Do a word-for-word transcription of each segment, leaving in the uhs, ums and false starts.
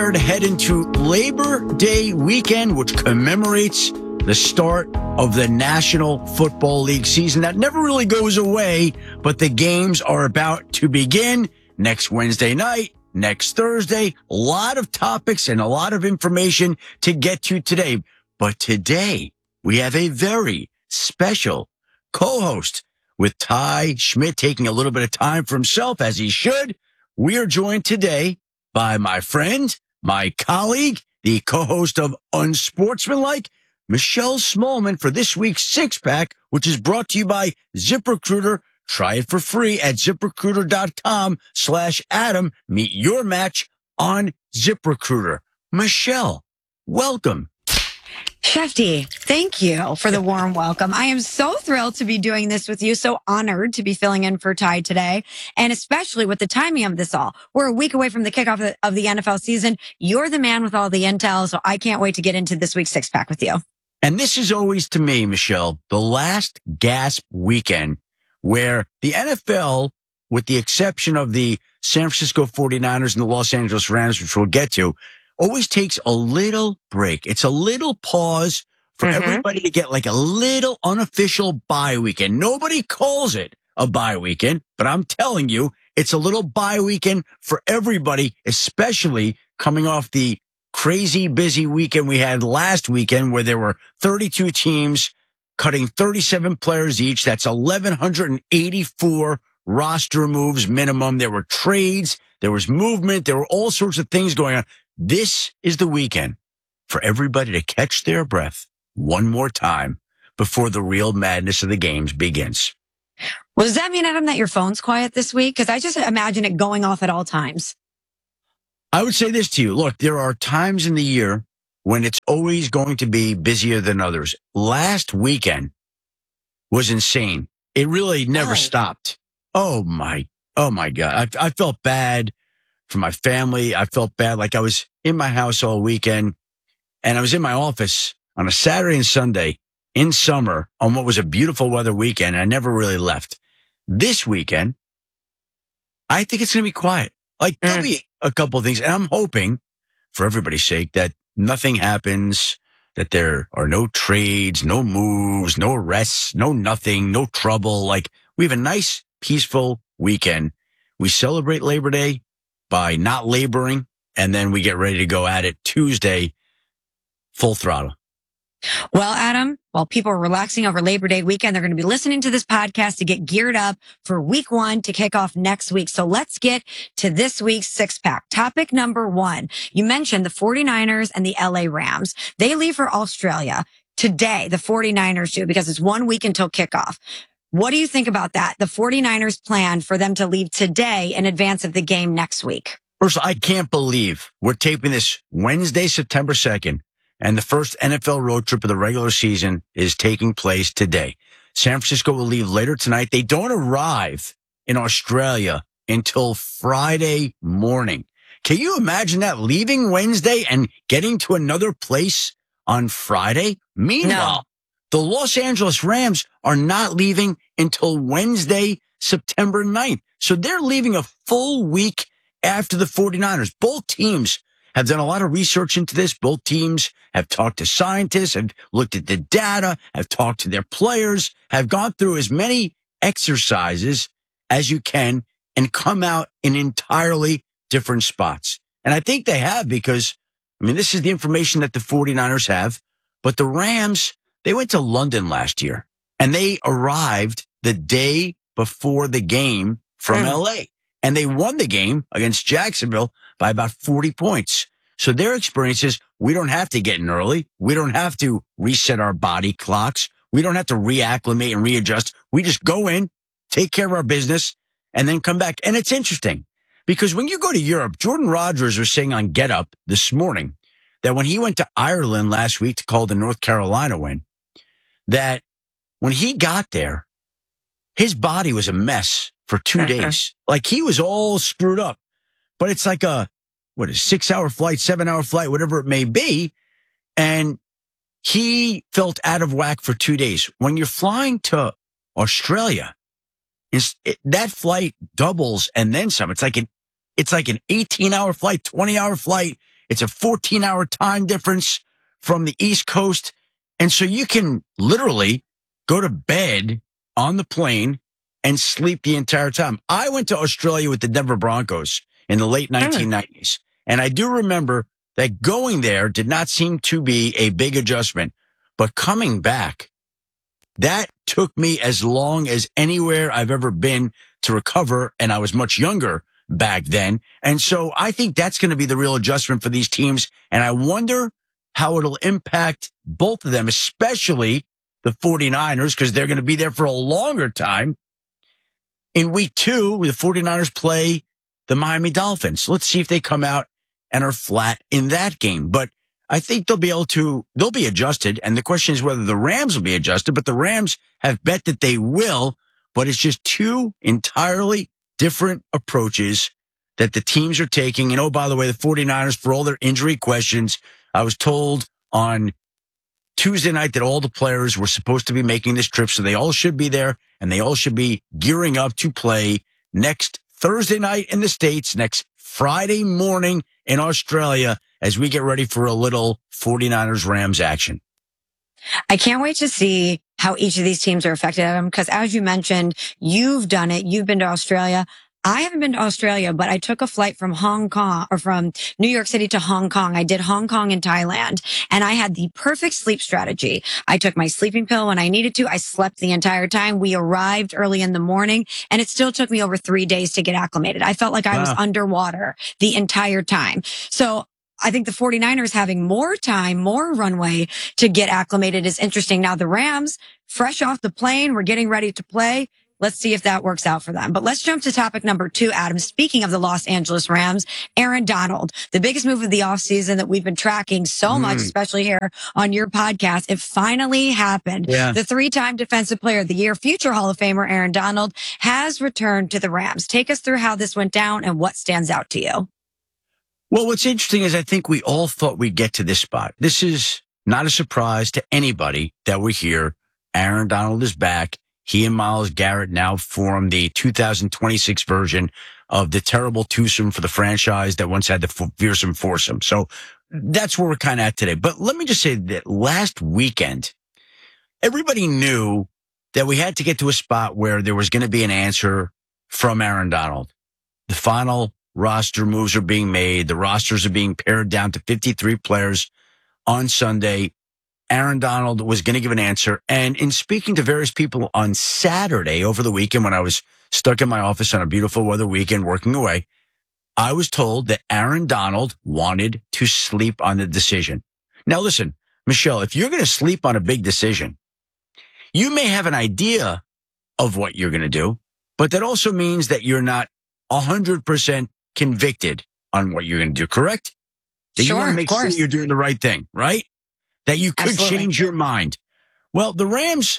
prepare to head into Labor Day weekend, which commemorates the start of the National Football League season that never really goes away, but the games are about to begin next Wednesday night, next Thursday. A lot of topics and a lot of information to get to today. But today, we have a very special co-host with Ty Schmidt taking a little bit of time for himself, as he should. We are joined today by my friend, my colleague, the co-host of Unsportsmanlike, Michelle Smallman, for this week's Six Pack, which is brought to you by ZipRecruiter. Try it for free at ZipRecruiter.com slash Adam. Meet your match on ZipRecruiter. Michelle, welcome. Shefty, thank you for the warm welcome. I am so thrilled to be doing this with you. So honored to be filling in for Ty today. And especially with the timing of this all. We're a week away from the kickoff of the, of the N F L season. You're the man with all the intel. So I can't wait to get into this week's Six Pack with you. And this is always, to me, Michelle, the last gasp weekend where the N F L, with the exception of the San Francisco forty-niners and the Los Angeles Rams, which we'll get to, always takes a little break. It's a little pause for mm-hmm. everybody to get like a little unofficial bye weekend. Nobody calls it a bye weekend, but I'm telling you, it's a little bye weekend for everybody, especially coming off the crazy busy weekend we had last weekend where there were thirty-two teams cutting thirty-seven players each. That's eleven eighty-four roster moves minimum. There were trades. There was movement. There were all sorts of things going on. This is the weekend for everybody to catch their breath one more time before the real madness of the games begins. Well, does that mean, Adam, that your phone's quiet this week? Because I just imagine it going off at all times. I would say this to you. Look, there are times in the year when it's always going to be busier than others. Last weekend was insane. It really never oh. stopped. Oh, my, oh, my God. I, I felt bad for my family. I felt bad. Like I was in my house all weekend and I was in my office on a Saturday and Sunday in summer on what was a beautiful weather weekend. I never really left. This weekend, I think it's going to be quiet. Like there'll be a couple of things. And I'm hoping for everybody's sake that nothing happens, that there are no trades, no moves, no arrests, no nothing, no trouble. Like we have a nice, peaceful weekend. We celebrate Labor Day by not laboring, and then we get ready to go at it Tuesday, full throttle. Well, Adam, while people are relaxing over Labor Day weekend, they're going to be listening to this podcast to get geared up for week one to kick off next week. So let's get to this week's Six Pack. Topic number one. You mentioned the forty-niners and the L A Rams. They leave for Australia today. The forty-niners do, because it's one week until kickoff. What do you think about that? The forty-niners plan for them to leave today in advance of the game next week. First, I can't believe we're taping this Wednesday, September second, and the first N F L road trip of the regular season is taking place today. San Francisco will leave later tonight. They don't arrive in Australia until Friday morning. Can you imagine that? Leaving Wednesday and getting to another place on Friday? Meanwhile, no. The Los Angeles Rams are not leaving until Wednesday, September ninth. So they're leaving a full week after the forty-niners. Both teams have done a lot of research into this. Both teams have talked to scientists, have looked at the data, have talked to their players, have gone through as many exercises as you can and come out in entirely different spots. And I think they have because, I mean, this is the information that the forty-niners have, but the Rams, they went to London last year and they arrived the day before the game from mm. L A and they won the game against Jacksonville by about forty points. So their experience is we don't have to get in early. We don't have to reset our body clocks. We don't have to reacclimate and readjust. We just go in, take care of our business and then come back. And it's interesting because when you go to Europe, Jordan Rodgers was saying on Get Up this morning that when he went to Ireland last week to call the North Carolina win, that when he got there, his body was a mess for two days. Like he was all screwed up. But it's like a, what, a six hour flight, seven hour flight, whatever it may be. And he felt out of whack for two days. When you're flying to Australia, is it, that flight doubles and then some. It's like an, it's like an eighteen hour flight, twenty hour flight. It's a fourteen hour time difference from the East Coast. And so you can literally go to bed on the plane and sleep the entire time. I went to Australia with the Denver Broncos in the late nineteen nineties. And I do remember that going there did not seem to be a big adjustment, but coming back, that took me as long as anywhere I've ever been to recover. And I was much younger back then. And so I think that's going to be the real adjustment for these teams. And I wonder how it'll impact both of them, especially the 49ers, because they're going to be there for a longer time. In week two, the 49ers play the Miami Dolphins. Let's see if they come out and are flat in that game. But I think they'll be able to, they'll be adjusted. And the question is whether the Rams will be adjusted, but the Rams have bet that they will, but it's just two entirely different approaches that the teams are taking. And oh, by the way, the 49ers, for all their injury questions, I was told on Tuesday night that all the players were supposed to be making this trip. So they all should be there and they all should be gearing up to play next Thursday night in the States, next Friday morning in Australia, as we get ready for a little 49ers Rams action. I can't wait to see how each of these teams are affected, because as you mentioned, you've done it. You've been to Australia. I haven't been to Australia, but I took a flight from Hong Kong or from New York City to Hong Kong. I did Hong Kong and Thailand, and I had the perfect sleep strategy. I took my sleeping pill when I needed to. I slept the entire time. We arrived early in the morning, and it still took me over three days to get acclimated. I felt like I wow. was underwater the entire time. So I think the 49ers having more time, more runway to get acclimated is interesting. Now the Rams, fresh off the plane, we're getting ready to play. Let's see if that works out for them. But let's jump to topic number two, Adam. Speaking of the Los Angeles Rams, Aaron Donald, the biggest move of the offseason that we've been tracking so mm. much, especially here on your podcast. It finally happened. Yeah. The three-time Defensive Player of the Year, future Hall of Famer Aaron Donald, has returned to the Rams. Take us through how this went down and what stands out to you. Well, what's interesting is I think we all thought we'd get to this spot. This is not a surprise to anybody that we're here. Aaron Donald is back. He and Myles Garrett now form the two thousand twenty-six version of the terrible twosome for the franchise that once had the fearsome foursome. So that's where we're kind of at today. But let me just say that last weekend, everybody knew that we had to get to a spot where there was going to be an answer from Aaron Donald. The final roster moves are being made. The rosters are being pared down to fifty-three players on Sunday. Aaron Donald was going to give an answer. And in speaking to various people on Saturday over the weekend, when I was stuck in my office on a beautiful weather weekend working away, I was told that Aaron Donald wanted to sleep on the decision. Now, listen, Michelle, if you're going to sleep on a big decision, you may have an idea of what you're going to do, but that also means that you're not one hundred percent convicted on what you're going to do, correct? That sure, you want to make sure you're doing the right thing, right? That you could Absolutely. change your mind. Well, the Rams,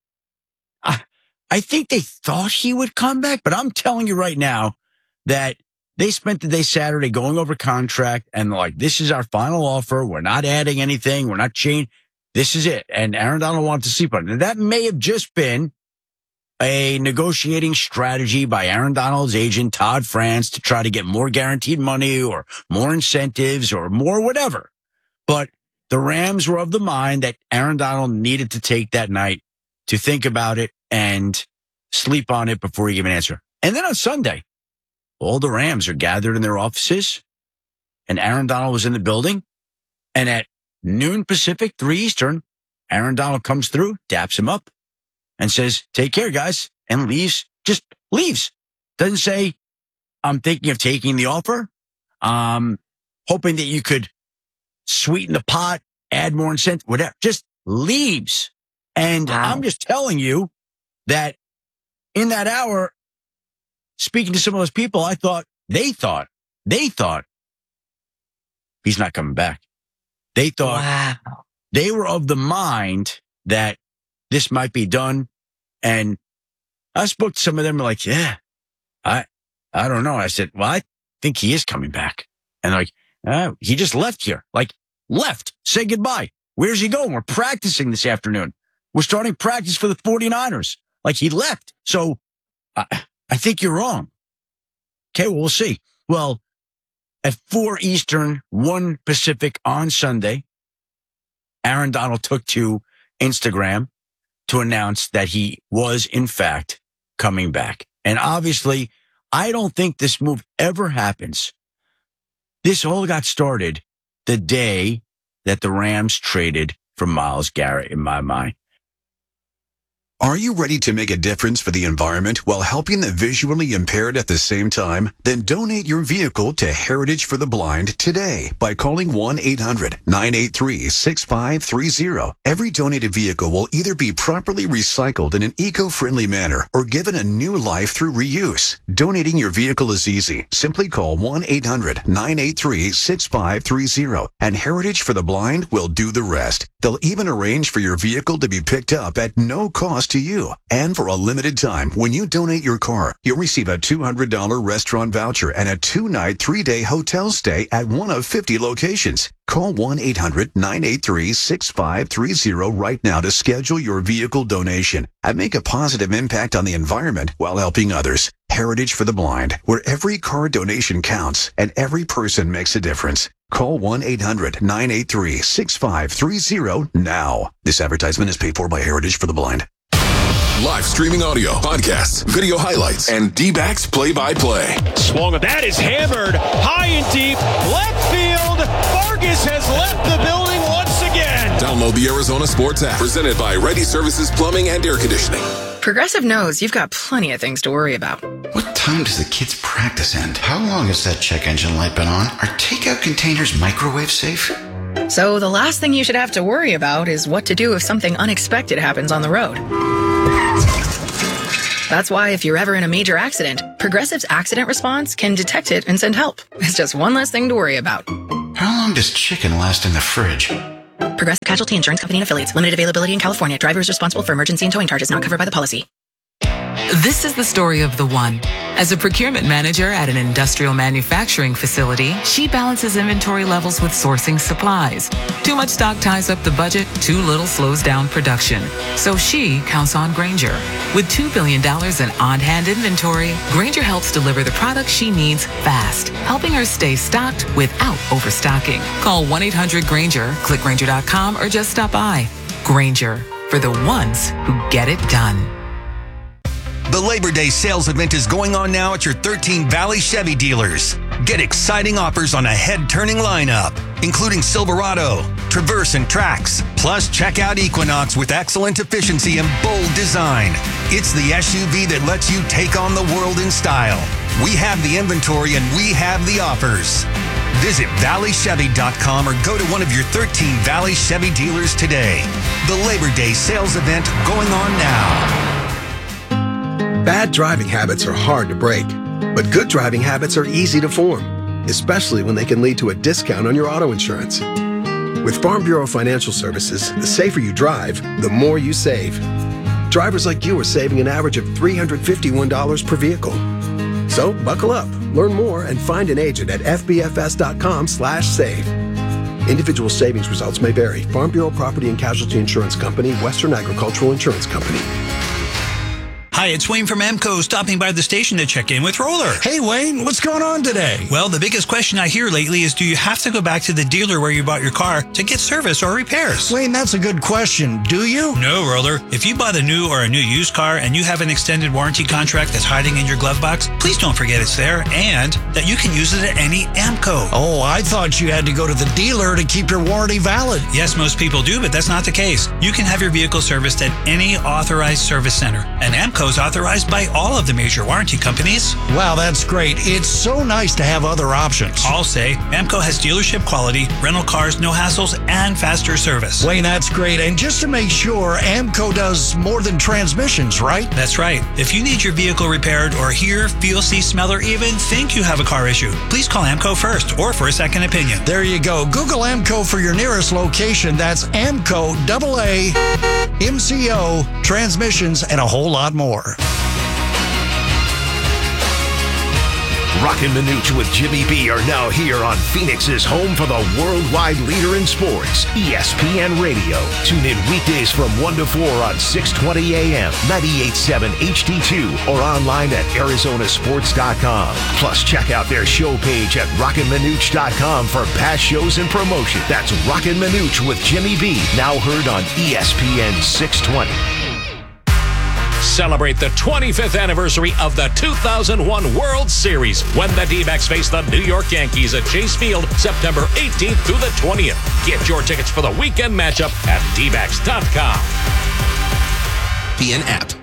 I, I think they thought he would come back, but I'm telling you right now that they spent the day Saturday going over contract and like, this is our final offer. We're not adding anything. We're not changing. This is it. And Aaron Donald wanted to sleep on it. And that may have just been a negotiating strategy by Aaron Donald's agent, Todd France, to try to get more guaranteed money or more incentives or more whatever. But the Rams were of the mind that Aaron Donald needed to take that night to think about it and sleep on it before he gave an answer. And then on Sunday, all the Rams are gathered in their offices and Aaron Donald was in the building. And at noon Pacific, three Eastern, Aaron Donald comes through, daps him up and says, take care, guys, and leaves, just leaves. Doesn't say, I'm thinking of taking the offer. Um, hoping that you could sweeten the pot, add more incentive, whatever, just leaves. And wow. I'm just telling you that in that hour, speaking to some of those people, I thought, they thought, they thought he's not coming back. They thought wow. they were of the mind that this might be done. And I spoke to some of them like, yeah, I, I don't know. I said, well, I think he is coming back. And like, Uh, he just left here, like left, say goodbye. Where's he going? We're practicing this afternoon. We're starting practice for the 49ers. Like he left. So I, I think you're wrong. Okay, well, we'll see. Well, At four Eastern, one Pacific on Sunday, Aaron Donald took to Instagram to announce that he was, in fact, coming back. And obviously, I don't think this move ever happens. This all got started the day that the Rams traded for Myles Garrett, in my mind. Are you ready to make a difference for the environment while helping the visually impaired at the same time? Then donate your vehicle to Heritage for the Blind today by calling one eight hundred nine eight three six five three zero. Every donated vehicle will either be properly recycled in an eco-friendly manner or given a new life through reuse. Donating your vehicle is easy. Simply call one eight hundred nine eight three six five three zero and Heritage for the Blind will do the rest. They'll even arrange for your vehicle to be picked up at no cost to you. And for a limited time, when you donate your car, you'll receive a two hundred dollars restaurant voucher and a two-night, three-day hotel stay at one of fifty locations. Call one eight hundred nine eight three six five three zero right now to schedule your vehicle donation and make a positive impact on the environment while helping others. Heritage for the Blind, where every car donation counts and every person makes a difference. Call one eight hundred nine eight three six five three zero now. This advertisement is paid for by Heritage for the Blind. Live streaming audio, podcasts, video highlights, and D-backs play-by-play. Swung, that is hammered high and deep, left field. Vargas has left the building once again. Download the Arizona Sports app, presented by Ready Services Plumbing and Air Conditioning. Progressive knows you've got plenty of things to worry about. What time does the kids' practice end? How long has that check engine light been on? Are takeout containers microwave safe? So the last thing you should have to worry about is what to do if something unexpected happens on the road. That's why if you're ever in a major accident, Progressive's accident response can detect it and send help. It's just one less thing to worry about. How long does chicken last in the fridge? Progressive Casualty Insurance Company and Affiliates. Limited availability in California. Driver is responsible for emergency and towing charges not covered by the policy. This is the story of the one. As a procurement manager at an industrial manufacturing facility, she balances inventory levels with sourcing supplies. Too much stock ties up the budget, too little slows down production. So she counts on Grainger. With two billion dollars in on-hand inventory, Grainger helps deliver the products she needs fast, helping her stay stocked without overstocking. Call one eight hundred Grainger, click Grainger dot com, or just stop by. Grainger, for the ones who get it done. The Labor Day sales event is going on now at your thirteen Valley Chevy dealers. Get exciting offers on a head-turning lineup, including Silverado, Traverse, and Trax. Plus, check out Equinox with excellent efficiency and bold design. It's the S U V that lets you take on the world in style. We have the inventory and we have the offers. Visit valley chevy dot com or go to one of your thirteen Valley Chevy dealers today. The Labor Day sales event going on now. Bad driving habits are hard to break, but good driving habits are easy to form, especially when they can lead to a discount on your auto insurance. With Farm Bureau Financial Services, the safer you drive, the more you save. Drivers like you are saving an average of three hundred fifty-one dollars per vehicle. So buckle up, learn more, and find an agent at f b f s dot com slash save. Individual savings results may vary. Farm Bureau Property and Casualty Insurance Company, Western Agricultural Insurance Company. Hi, it's Wayne from Amco, stopping by the station to check in with Roller. Hey, Wayne, what's going on today? Well, the biggest question I hear lately is, do you have to go back to the dealer where you bought your car to get service or repairs? Wayne, that's a good question. Do you? No, Roller. If you bought a new or a new used car and you have an extended warranty contract that's hiding in your glove box, please don't forget it's there and that you can use it at any Amco. Oh, I thought you had to go to the dealer to keep your warranty valid. Yes, most people do, but that's not the case. You can have your vehicle serviced at any authorized service center, and Amco is authorized by all of the major warranty companies. Wow, that's great. It's so nice to have other options. I'll say Amco has dealership quality, rental cars, no hassles, and faster service. Wayne, that's great. And just to make sure, Amco does more than transmissions, right? That's right. If you need your vehicle repaired or hear, feel, see, smell, or even think you have a car issue, please call Amco first or for a second opinion. There you go. Google Amco for your nearest location. That's Amco, double A, M C O, transmissions, and a whole lot more. Rockin' Minuch with Jimmy B are now here on Phoenix's home for the worldwide leader in sports, E S P N Radio. Tune in weekdays from one to four on six twenty A M, ninety-eight point seven H D two, or online at Arizona Sports dot com. Plus, check out their show page at Rockin' Minuch dot com for past shows and promotion. That's Rockin' Minuch with Jimmy B, now heard on E S P N six twenty. Celebrate the twenty-fifth anniversary of the two thousand one World Series when the D-backs face the New York Yankees at Chase Field September eighteenth through the twentieth. Get your tickets for the weekend matchup at D backs dot com. P N app.